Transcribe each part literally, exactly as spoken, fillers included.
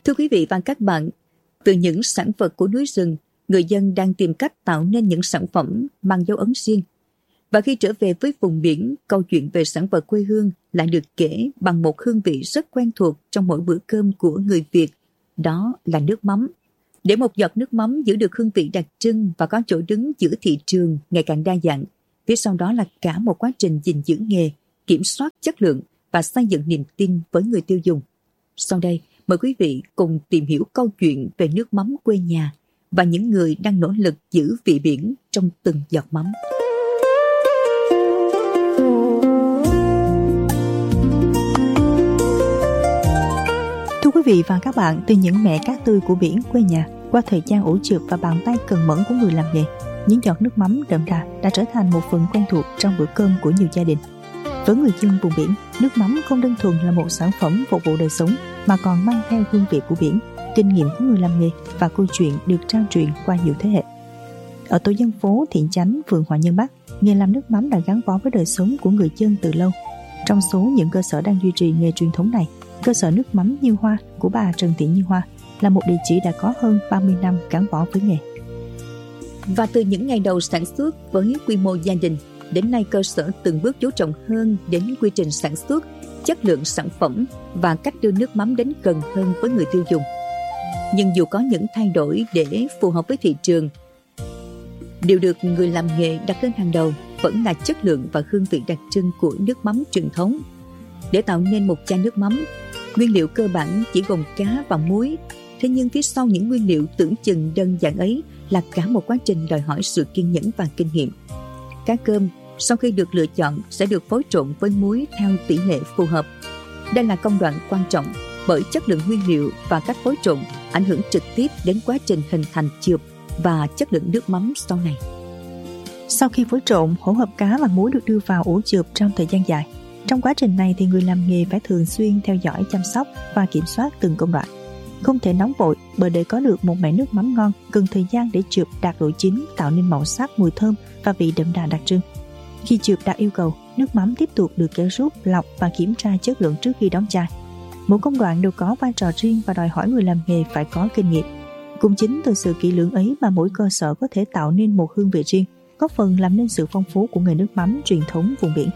Thưa quý vị và các bạn, từ những sản vật của núi rừng, người dân đang tìm cách tạo nên những sản phẩm mang dấu ấn riêng. Và khi trở về với vùng biển, câu chuyện về sản vật quê hương lại được kể bằng một hương vị rất quen thuộc trong mỗi bữa cơm của người Việt, đó là nước mắm. Để một giọt nước mắm giữ được hương vị đặc trưng và có chỗ đứng giữa thị trường ngày càng đa dạng, phía sau đó là cả một quá trình gìn giữ nghề, kiểm soát chất lượng và xây dựng niềm tin với người tiêu dùng. Sau đây, mời quý vị cùng tìm hiểu câu chuyện về nước mắm quê nhà và những người đang nỗ lực giữ vị biển trong từng giọt mắm. Thưa quý vị và các bạn, từ những mẻ cá tươi của biển quê nhà, qua thời gian ủ chượp và bàn tay cần mẫn của người làm nghề, những giọt nước mắm đậm đà đã trở thành một phần quen thuộc trong bữa cơm của nhiều gia đình. Với người dân vùng biển, nước mắm không đơn thuần là một sản phẩm phục vụ đời sống mà còn mang theo hương vị của biển, kinh nghiệm của người làm nghề và câu chuyện được trao truyền qua nhiều thế hệ. Ở tổ dân phố Thiện Chánh, phường Hòa Nhân Bắc, nghề làm nước mắm đã gắn bó với đời sống của người dân từ lâu. Trong số những cơ sở đang duy trì nghề truyền thống này, cơ sở nước mắm Như Hoa của bà Trần Thị Như Hoa là một địa chỉ đã có hơn ba mươi năm gắn bó với nghề. Và từ những ngày đầu sản xuất với quy mô gia đình, đến nay cơ sở từng bước chú trọng hơn đến quy trình sản xuất, chất lượng sản phẩm và cách đưa nước mắm đến gần hơn với người tiêu dùng. Nhưng dù có những thay đổi để phù hợp với thị trường, điều được người làm nghề đặt lên hàng đầu vẫn là chất lượng và hương vị đặc trưng của nước mắm truyền thống. Để tạo nên một chai nước mắm, nguyên liệu cơ bản chỉ gồm cá và muối. Thế nhưng phía sau những nguyên liệu tưởng chừng đơn giản ấy là cả một quá trình đòi hỏi sự kiên nhẫn và kinh nghiệm. Cá cơm sau khi được lựa chọn sẽ được phối trộn với muối theo tỷ lệ phù hợp. Đây là công đoạn quan trọng bởi chất lượng nguyên liệu và cách phối trộn ảnh hưởng trực tiếp đến quá trình hình thành chượp và chất lượng nước mắm sau này. Sau khi phối trộn, hỗn hợp cá và muối được đưa vào ủ chượp trong thời gian dài. Trong quá trình này thì người làm nghề phải thường xuyên theo dõi, chăm sóc và kiểm soát từng công đoạn. Không thể nóng vội, bởi để có được một mẻ nước mắm ngon cần thời gian để chượp đạt độ chín, tạo nên màu sắc, mùi thơm và vị đậm đà đặc trưng. Khi chượp đạt yêu cầu, nước mắm tiếp tục được kéo rút, lọc và kiểm tra chất lượng trước khi đóng chai. Mỗi công đoạn đều có vai trò riêng và đòi hỏi người làm nghề phải có kinh nghiệm. Cũng chính từ sự kỹ lưỡng ấy mà mỗi cơ sở có thể tạo nên một hương vị riêng, góp phần làm nên sự phong phú của nghề nước mắm truyền thống vùng biển.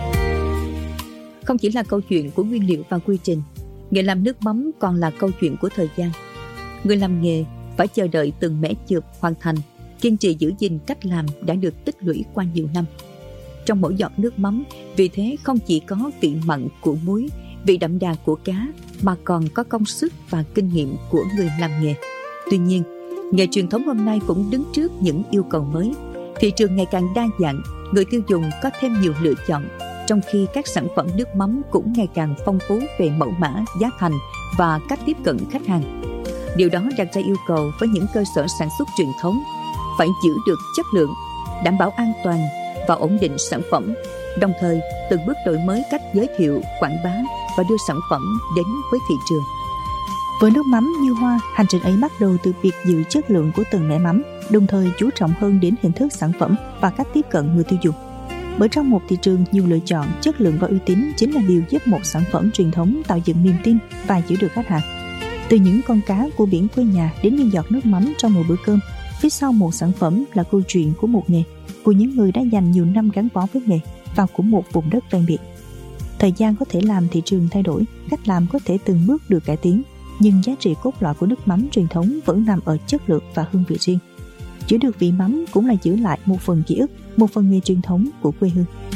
Không chỉ là câu chuyện của nguyên liệu và quy trình, nghề làm nước mắm còn là câu chuyện của thời gian. Người làm nghề phải chờ đợi từng mẻ chượp hoàn thành, kiên trì giữ gìn cách làm đã được tích lũy qua nhiều năm. Trong mỗi giọt nước mắm, vì thế không chỉ có vị mặn của muối, vị đậm đà của cá, mà còn có công sức và kinh nghiệm của người làm nghề. Tuy nhiên, nghề truyền thống hôm nay cũng đứng trước những yêu cầu mới. Thị trường ngày càng đa dạng, người tiêu dùng có thêm nhiều lựa chọn, trong khi các sản phẩm nước mắm cũng ngày càng phong phú về mẫu mã, giá thành và cách tiếp cận khách hàng. Điều đó đặt ra yêu cầu với những cơ sở sản xuất truyền thống phải giữ được chất lượng, đảm bảo an toàn và ổn định sản phẩm, đồng thời từng bước đổi mới cách giới thiệu, quảng bá và đưa sản phẩm đến với thị trường. Với nước mắm Như Hoa, hành trình ấy bắt đầu từ việc giữ chất lượng của từng mẻ mắm, đồng thời chú trọng hơn đến hình thức sản phẩm và cách tiếp cận người tiêu dùng. Bởi trong một thị trường nhiều lựa chọn, chất lượng và uy tín chính là điều giúp một sản phẩm truyền thống tạo dựng niềm tin và giữ được khách hàng. Từ những con cá của biển quê nhà đến những giọt nước mắm trong một bữa cơm, phía sau một sản phẩm là câu chuyện của một nghề, của những người đã dành nhiều năm gắn bó với nghề và của một vùng đất ven biển. Thời gian có thể làm thị trường thay đổi, cách làm có thể từng bước được cải tiến, nhưng giá trị cốt lõi của nước mắm truyền thống vẫn nằm ở chất lượng và hương vị riêng. Giữ được vị mắm cũng là giữ lại một phần ký ức, một phần nghề truyền thống của quê hương.